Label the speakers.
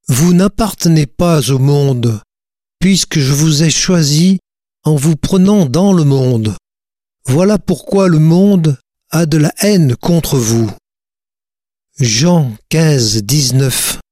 Speaker 1: Vous n'appartenez pas au monde, puisque je vous ai choisi en vous prenant dans le monde. Voilà pourquoi le monde a de la haine contre vous. Jean 15, 19.